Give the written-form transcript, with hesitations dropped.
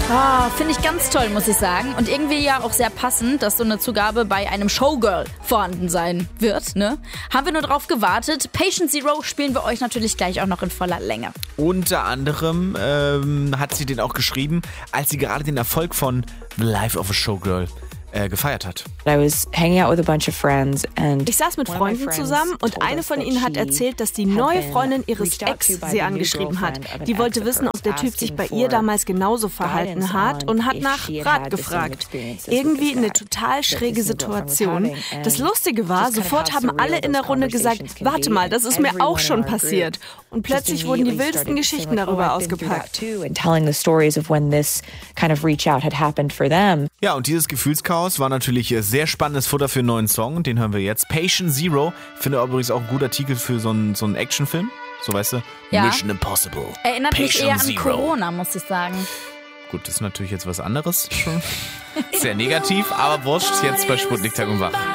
Finde ich ganz toll, muss ich sagen. Und irgendwie ja auch sehr passend, dass so eine Zugabe bei einem Showgirl vorhanden sein wird, ne? Haben wir nur drauf gewartet. Patient Zero spielen wir euch natürlich gleich auch noch in voller Länge. Unter anderem hat sie den auch geschrieben, als sie gerade den Erfolg von The Life of a Showgirl gefeiert hat. Ich saß mit Freunden zusammen und eine von ihnen hat erzählt, dass die neue Freundin ihres Ex sie angeschrieben hat. Die wollte wissen, ob der Typ sich bei ihr damals genauso verhalten hat und hat nach Rat gefragt. Irgendwie eine total schräge Situation. Das Lustige war, sofort haben alle in der Runde gesagt, warte mal, das ist mir auch schon passiert. Und plötzlich wurden die wildesten Geschichten darüber ausgepackt. Ja, und dieses Gefühlschaos war natürlich sehr spannendes Futter für einen neuen Song. Den hören wir jetzt. Patient Zero. Finde übrigens auch ein guter Titel für so einen Actionfilm. So, weißt du? Ja. Mission Impossible. Erinnert Patient mich eher an Zero. Corona, muss ich sagen. Gut, das ist natürlich jetzt was anderes. Sehr negativ, aber wurscht. Jetzt bei Sputnik Tag und Wach.